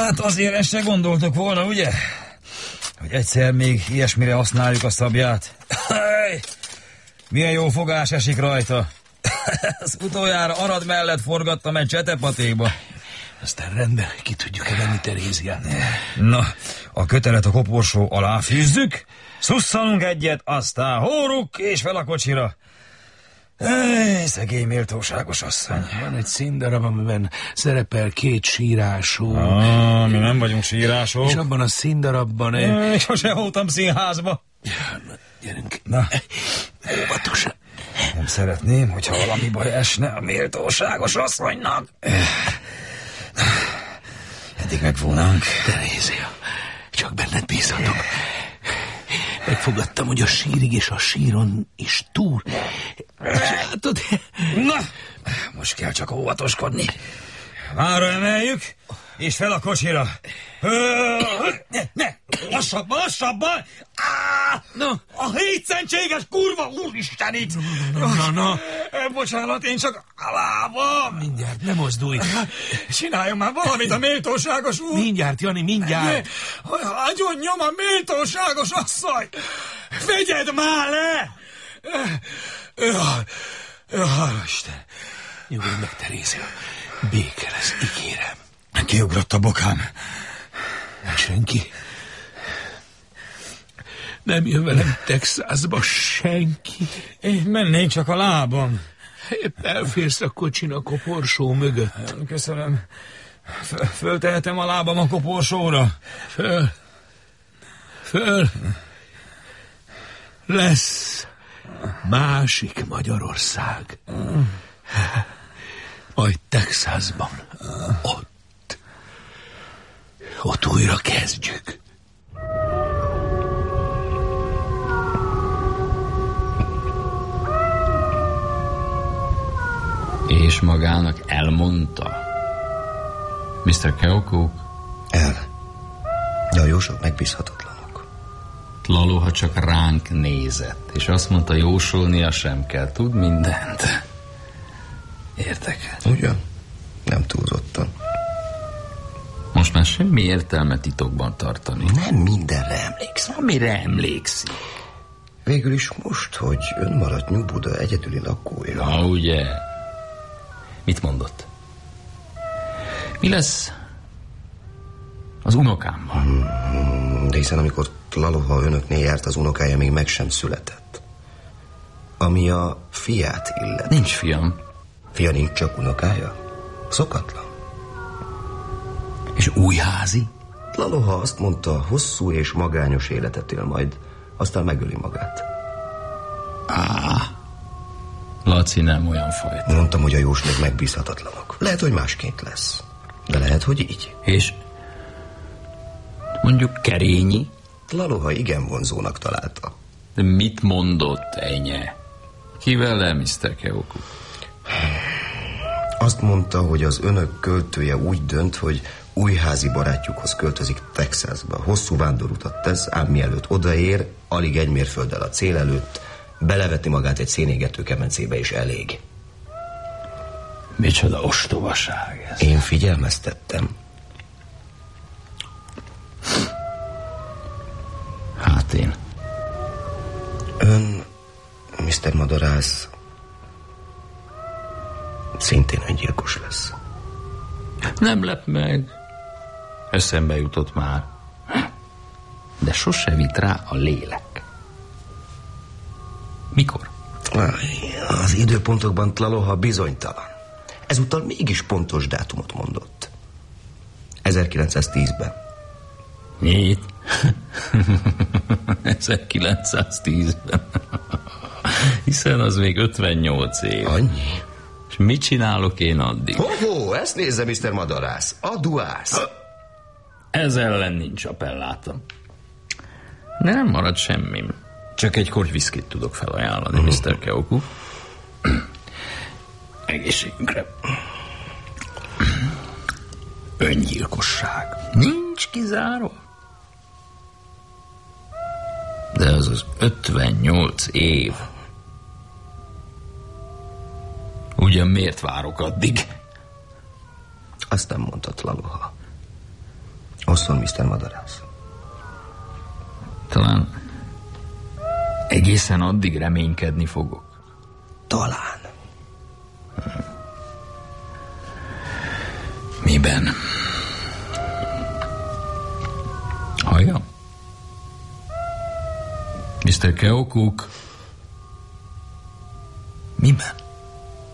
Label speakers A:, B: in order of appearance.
A: Hát azért ezt se gondoltok volna, ugye? Hogy egyszer még ilyesmire használjuk a szabját. Milyen jó fogás esik rajta. Az utoljára Arad mellett forgattam egy csetepatékba.
B: Aztán rendben ki tudjuk-e venni Teréziát.
A: Na, a kötelet a koporsó alá fűzzük, szusszanunk egyet, aztán hóruk és fel a kocsira. Szegény méltóságos asszony.
B: Van egy színdarab, amiben szerepel 2 sírású.
A: Mi nem vagyunk sírások.
B: És abban a színdarabban...
A: Sose voltam színházba.
B: Na, gyerünk.
A: Na.
B: Óvatosan.
A: Nem szeretném, hogyha valami baj esne a méltóságos asszonynak. Eddig megvónánk.
B: Terézia, csak benned bízhatok. Megfogadtam, hogy a sírig és a síron is túr. Látod?
A: Na, most kell csak óvatoskodni. Mára emeljük, és fel a kocsira. Ne, lassabban!
B: No.
A: A hétszentséges kurva úristenit!
B: Na.
A: Bocsánat, én csak a lábam.
B: Mindjárt, ne mozdulj.
A: Csináljon már valamit a méltóságos úr.
B: Mindjárt, Jani, mindjárt.
A: Hagyjon nyom a méltóságos asszony. Vegyed már le! Isten.
B: Nyugodj meg, Terézia. Béke lesz, ígérem.
A: Kiugrott a bokám.
B: Senki. Nem jön velem Texasba senki.
A: Én mennék csak a lábam.
B: Épp elférsz a kocsin a koporsó mögött.
A: Köszönöm. Föltehetem a lábam a koporsóra?
B: Föl. Lesz másik Magyarország. Majd Texasban. Ott újra kezdjük.
C: És magának elmondta? Mr. Keokuk?
D: De a jósok megbízhatatlanok.
C: Lalo, ha csak ránk nézett, és azt mondta, jósolnia sem kell, tud mindent. Értek?
D: Ugyan? Nem túlzottan.
C: Most már semmi értelme titokban tartani.
D: Nem mindenre emlékszem.
C: Amire emlékszik.
D: Végül is most, hogy ön maradt New-Buda egyedüli lakója.
C: Na, ugye? Mit mondott? Mi lesz az unokámmal?
D: De hiszen amikor Tlaloha önöknél járt, az unokája még meg sem született. Ami a fiát illet.
C: Nincs fiam.
D: Fia nincs, csak unokája? Szokatlan.
C: És újházi?
D: Tlaloha azt mondta, hosszú és magányos életet él, majd aztán megöli magát.
C: Laci nem olyan fajta.
D: Mondtam, hogy a jósnők megbízhatatlanok. Lehet, hogy másként lesz. De lehet, hogy így.
C: És mondjuk Kerényi?
D: Tlaloha igen vonzónak találta.
C: De mit mondott, enye? Kivel le, Mr. Keokuk?
D: Azt mondta, hogy az önök költője úgy dönt, hogy újházi barátjukhoz költözik Texasba. Hosszú vándorutat tesz, ám mielőtt odaér, alig 1 mérfölddel a cél előtt, beleveti magát egy szénégető kemencébe, és elég.
C: Micsoda ostobaság ez.
D: Én figyelmeztettem.
C: Hát én.
D: Ön, Mr. Madarász, szintén öngyilkos lesz.
C: Nem lep meg. Eszembe jutott már. De sose vitt rá a lélek. Mikor?
D: Az időpontokban Tlaloha bizonytalan. Ezúttal mégis pontos dátumot mondott. 1910-ben.
C: Mit? 1910-ben. Hiszen az még 58 év.
D: Annyi?
C: És mit csinálok én addig?
D: Ho-ho, ezt nézze, Mr. Madarász. A duász.
C: Ez ellen nincs appellátom. De nem marad semmim. Csak egy korty viszkit tudok felajánlani, Mr. Keokuk. Egészségünkre. Öngyilkosság. Nincs kizárva. De az 58 év. Ugyan miért várok addig?
D: Azt nem mondta Tlaloha. Osszon, Mr. Madarász.
C: Talán egészen addig reménykedni fogok.
D: Talán.
C: Miben? Hallja? Mr. Keokuk? Miben?